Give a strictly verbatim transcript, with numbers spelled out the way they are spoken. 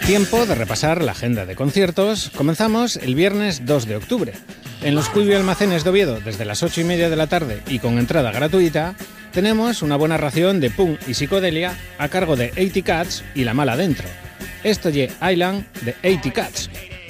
Tiempo de repasar la agenda de conciertos. Comenzamos el viernes dos de octubre. En los Cuivi Almacenes de Oviedo, desde las ocho y media de la tarde y con entrada gratuita, tenemos una buena ración de punk y psicodelia a cargo de ochenta Cats y La Mala Dentro. Esto ye Island de ochenta Cats.